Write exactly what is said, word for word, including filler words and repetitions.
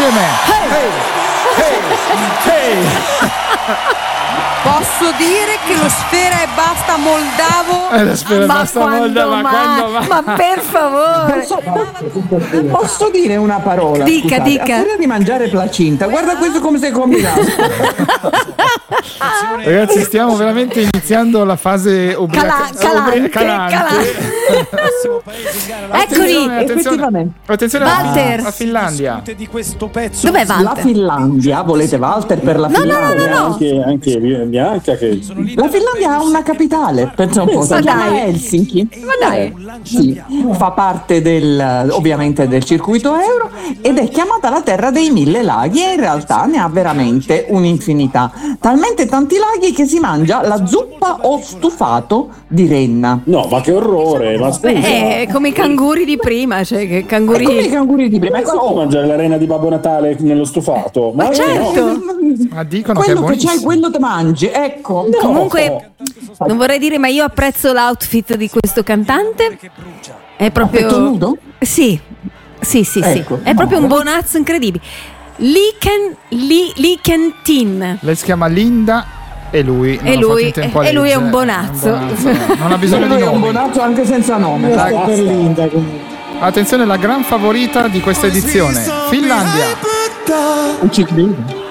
insieme. Hey, hey, hey. Posso dire che lo Sfera e Basta moldavo. Eh, lo Sfera e ma Basta quando moldavo, ma mai? quando mai? Ma per favore. Posso, posso dire una parola? Dica, Scusate, dica. a furia di mangiare placinta, guarda questo come sei combinato. Ragazzi, stiamo veramente iniziando la fase ubriaca- Cala- calante, ubri- calante. Eccoli. Attenzione, attenzione, attenzione alla, Walter. alla Finlandia. Di questo pezzo. Dov'è La Walter? Finlandia, volete Walter per la No, no, no, Finlandia? no, no. Anche, anche Bianca che La Finlandia ha una capitale, pensa un po', si Ma chiama dai. Helsinki. Ma dai. Eh, sì, fa parte del, ovviamente del circuito euro ed è chiamata la terra dei mille laghi e in realtà ne ha veramente un'infinità. Talmente tanti laghi che si mangia la zuppa o stufato di renna. no, ma che orrore, ma scusa. Eh, come i canguri di prima, cioè che E come i canguri. canguri di prima. Ma come Ecco, mangiare la rena di Babbo Natale nello stufato? Ma no. certo. Ma dicono che è quello che buonissimo. c'hai, quello te mangi, ecco. Comunque, non vorrei dire, ma io apprezzo l'outfit di questo cantante. È proprio. Petto nudo? Sì, sì, sì, sì. Ecco. È proprio un bonazzo incredibile. Liken, li, Likentin. Lei si chiama Linda e lui non E ho lui- fatto in tempo a e lui è leggere. un bonazzo. Non ha bisogno Lui di è un nomi. bonazzo anche senza nome. Io sto Basta. per Linda comunque. Attenzione, la gran favorita di questa edizione, Finlandia. Non ci credo.